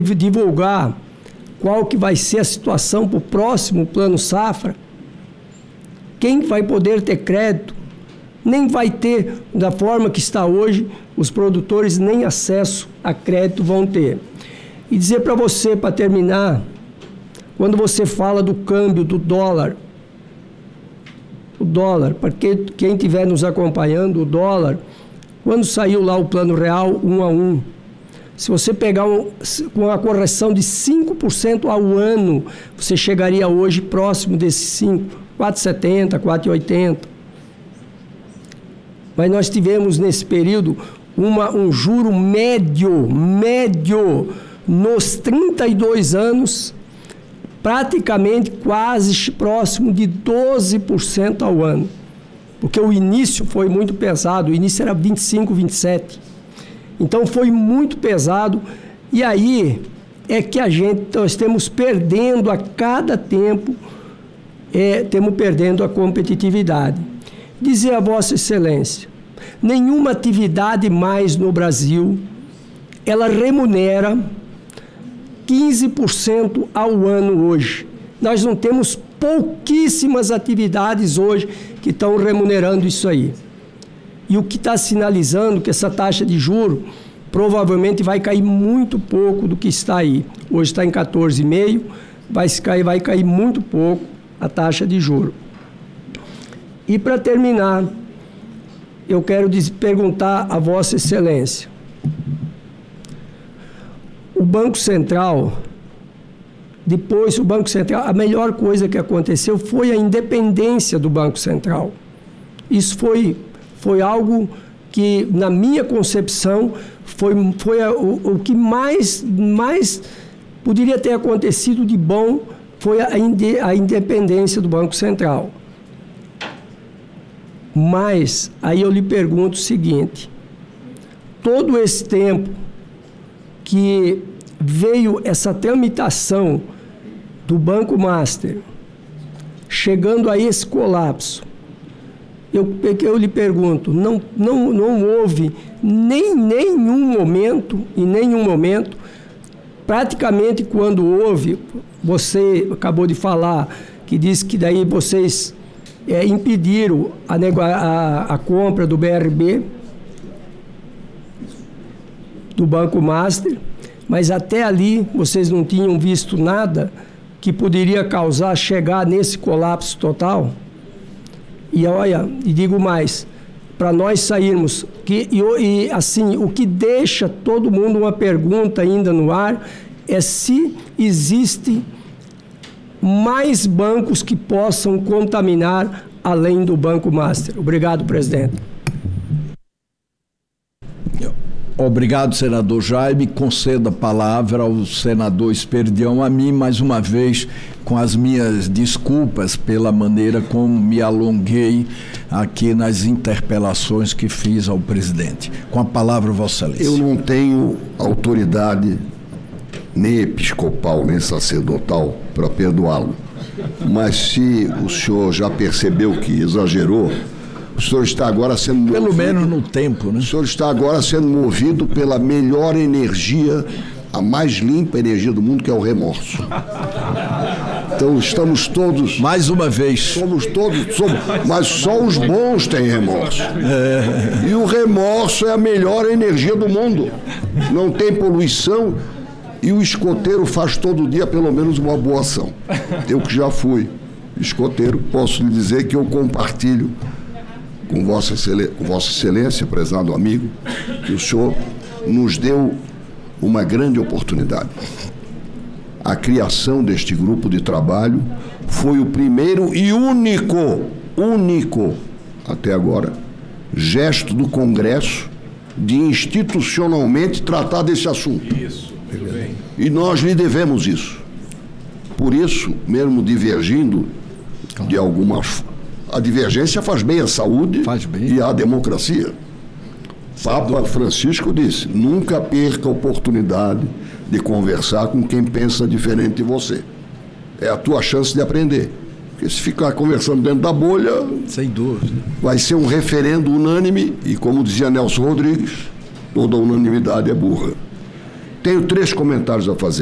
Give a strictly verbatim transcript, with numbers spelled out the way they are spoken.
divulgar qual que vai ser a situação para o próximo Plano Safra, quem vai poder ter crédito, nem vai ter, da forma que está hoje, os produtores nem acesso a crédito vão ter. E dizer para você, para terminar, quando você fala do câmbio do dólar, o dólar, para quem estiver nos acompanhando, o dólar, quando saiu lá o Plano Real um a um, se você pegar um, com a correção de cinco por cento ao ano, você chegaria hoje próximo desses cinco, quatro vírgula setenta, quatro vírgula oitenta. Mas nós tivemos nesse período uma, um juro médio, médio, nos trinta e dois anos, praticamente quase próximo de doze por cento ao ano. Porque o início foi muito pesado, o início era vinte e cinco, vinte e sete. Então foi muito pesado, e aí é que a gente, nós estamos perdendo a cada tempo, é, temos perdendo a competitividade. Dizer a Vossa Excelência, nenhuma atividade mais no Brasil, ela remunera quinze por cento ao ano hoje. Nós não temos pouquíssimas atividades hoje que estão remunerando isso aí. E o que está sinalizando que essa taxa de juro provavelmente vai cair muito pouco do que está aí. Hoje está em quatorze vírgula cinco, vai cair, vai cair muito pouco a taxa de juro. E para terminar, eu quero perguntar a Vossa Excelência. O Banco Central, depois o Banco Central, a melhor coisa que aconteceu foi a independência do Banco Central. Isso foi, foi algo que, na minha concepção, foi, foi a, o, o que mais, mais poderia ter acontecido de bom, foi a, a independência do Banco Central. Mas, aí eu lhe pergunto o seguinte, todo esse tempo que veio essa tramitação do Banco Master, chegando a esse colapso, eu, eu lhe pergunto, não, não, não houve nem nenhum momento, em nenhum momento, praticamente quando houve, você acabou de falar, que disse que daí vocês é, impediram a, a, a compra do B R B, do Banco Master, mas até ali vocês não tinham visto nada que poderia causar, chegar nesse colapso total? E olha, e digo mais, para nós sairmos, que, e, e assim, o que deixa todo mundo uma pergunta ainda no ar é se existe mais bancos que possam contaminar além do Banco Master. Obrigado, presidente. Obrigado, senador Jaime. Conceda a palavra ao senador Esperdião, a mim, mais uma vez, com as minhas desculpas pela maneira como me alonguei aqui nas interpelações que fiz ao presidente. Com a palavra, Vossa Excelência. Eu não tenho autoridade nem episcopal, nem sacerdotal para perdoá-lo. Mas se o senhor já percebeu que exagerou, o senhor está agora sendo movido... Pelo menos no tempo, né? O senhor está agora sendo movido pela melhor energia, a mais limpa energia do mundo, que é o remorso. Então estamos todos... Mais uma vez. Somos todos... Somos, mas só os bons têm remorso. É. E o remorso é a melhor energia do mundo. Não tem poluição e o escoteiro faz todo dia pelo menos uma boa ação. Eu que já fui escoteiro, posso lhe dizer que eu compartilho com Vossa Excelência, com Vossa Excelência, prezado amigo, que o senhor nos deu uma grande oportunidade. A criação deste grupo de trabalho foi o primeiro e único, único, até agora, gesto do Congresso de institucionalmente tratar desse assunto. Isso, muito bem. E nós lhe devemos isso. Por isso, mesmo divergindo de algumas... A divergência faz bem à saúde faz bem. E à democracia. Papa Francisco disse, nunca perca a oportunidade de conversar com quem pensa diferente de você. É a tua chance de aprender. Porque se ficar conversando dentro da bolha... Sem dúvida. Vai ser um referendo unânime e, como dizia Nelson Rodrigues, toda unanimidade é burra. Tenho três comentários a fazer.